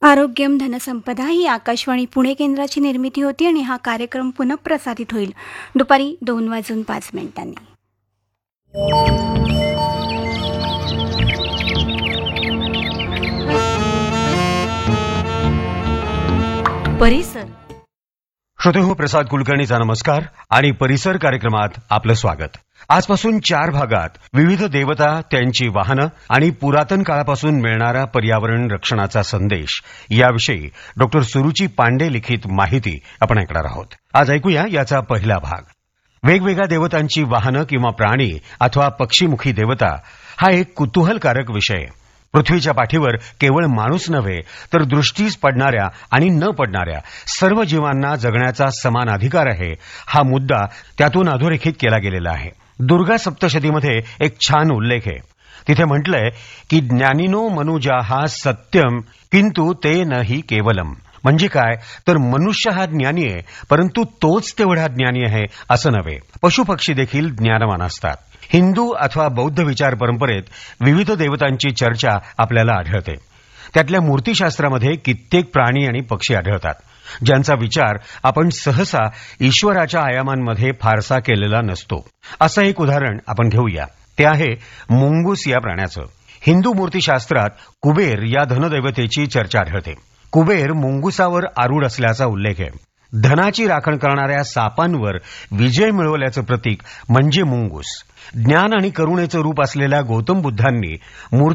आरोग्यम धनसंपदा ही आकाशवाणी पुणे केंद्राची निर्मिती होती आणि हा कार्यक्रम पुनःप्रसारित होईल दुपारी 2:05 परिसर. श्रोतेहो, प्रसाद कुलकर्णीचा नमस्कार आणि परिसर कार्यक्रमात आपलं स्वागत. आजपासून 4 भागात विविध देवता, त्यांची वाहनं आणि पुरातन काळापासून मिळणारा पर्यावरण रक्षणाचा संदेश याविषयी डॉक्टर सुरुची पांडे लिखित माहिती आपण ऐकणार आहोत. आज ऐकूया याचा पहिला भाग. वेगवेगळ्या देवतांची वाहनं किंवा प्राणी अथवा पक्षीमुखी देवता हा एक कुतूहलकारक विषय आहे. पृथ्वीच्या पाठीवर केवळ माणूस नव्हे तर दृष्टीस पडणाऱ्या आणि न पडणाऱ्या सर्व जीवांना जगण्याचा समान अधिकार आहे, हा मुद्दा त्यातून अधोरेखित केला गेलेला आहे. दुर्गा सप्तशतीमध्ये एक छान उल्लेख आहे. तिथे म्हटलंय की ज्ञानिनो मनुजाहा सत्यम किंतु ते नहि केवलम. म्हणजे काय तर मनुष्य हा ज्ञानी आहे, परंतु तोच तेवढा ज्ञानी आहे असं नव्हे. पशुपक्षी देखील ज्ञानवान असतात. हिंदू अथवा बौद्ध विचार परंपरेत विविध देवतांची चर्चा आपल्याला आढळते. त्यातल्या मूर्तीशास्त्रामध्ये कित्येक प्राणी आणि पक्षी आढळतात, ज्यांचा विचार आपण सहसा ईश्वराच्या आयामांमध्ये फारसा केलेला नसतो. असं एक उदाहरण आपण घेऊया. ते आहे मुंगूस या प्राण्याचं. हिंदू मूर्तीशास्त्रात कुबेर या धनदैवतेची चर्चा आढळते. कुबेर मुंगुसावर आरूढ असल्याचा उल्लेख आहे. धनाची राखण करणाऱ्या सापांवर विजय मिळवल्याचं प्रतीक म्हणजे मुंगूस. ज्ञान आणि करुणेचं रूप असलेल्या गौतम बुद्धांनी